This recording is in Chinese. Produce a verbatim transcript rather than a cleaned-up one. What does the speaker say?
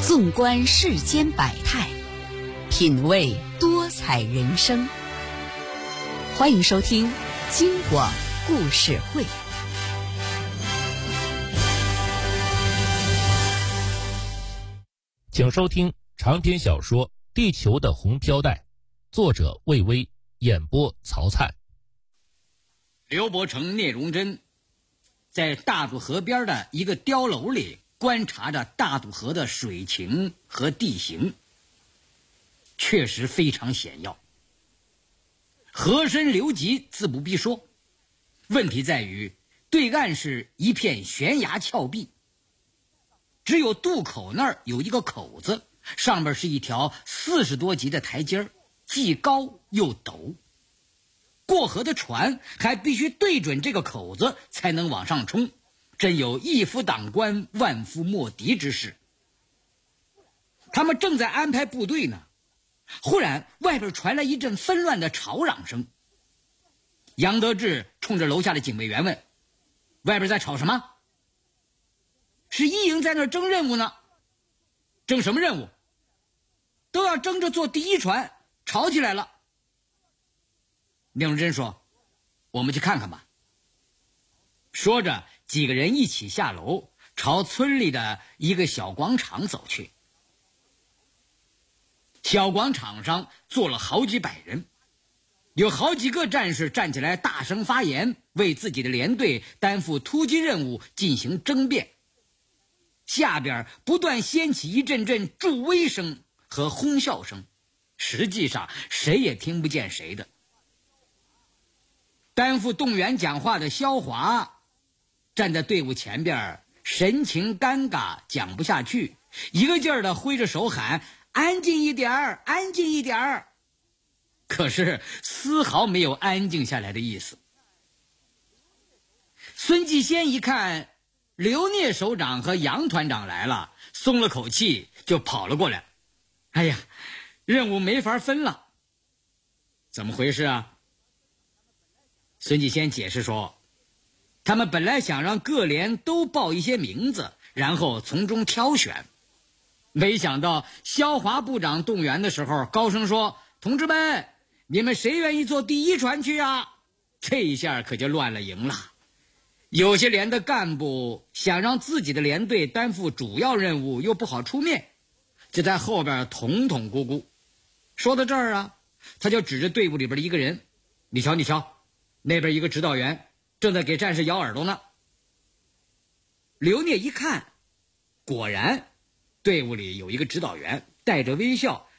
纵观世间百态，品味多彩人生。欢迎收听京广故事会。 请收听长篇小说《地球的红飘带》，作者魏巍，演播曹灿。 刘伯承、聂荣臻在大渡河边的一个碉楼里观察着大渡河的水情和地形，确实非常险要。河深流急自不必说，问题在于对岸是一片悬崖峭壁，只有渡口那儿有一个口子，上面是一条四十多级的台阶，既高又陡。过河的船还必须对准这个口子才能往上冲，真有一夫当关万夫莫敌之势。他们正在安排部队呢，忽然外边传来一阵纷乱的吵嚷声。杨得志冲着楼下的警卫员问：外边在吵什么？是一营在那儿争任务呢。争什么任务？都要争着做第一船，吵起来了。聂荣臻说：我们去看看吧。说着几个人一起下楼，朝村里的一个小广场走去。小广场上坐了好几百人，有好几个战士站起来大声发言，为自己的连队担负突击任务进行争辩。下边不断掀起一阵阵助威声和哄笑声，实际上谁也听不见谁的。担负动员讲话的萧华站在队伍前边，神情尴尬，讲不下去，一个劲儿的挥着手喊：安静一点儿，安静一点儿。可是丝毫没有安静下来的意思。孙继先一看刘聂首长和杨团长来了，松了口气，就跑了过来。哎呀，任务没法分了。怎么回事啊？孙继先解释说，他们本来想让各连都报一些名字，然后从中挑选。没想到萧华部长动员的时候高声说：同志们，你们谁愿意坐第一船去啊？这一下可就乱了营了。有些连的干部想让自己的连队担负主要任务，又不好出面，就在后边捅捅咕咕。说到这儿啊，他就指着队伍里边的一个人：你瞧你瞧，那边一个指导员正在给战士咬耳朵呢。刘聂一看，果然队伍里有一个指导员带着微笑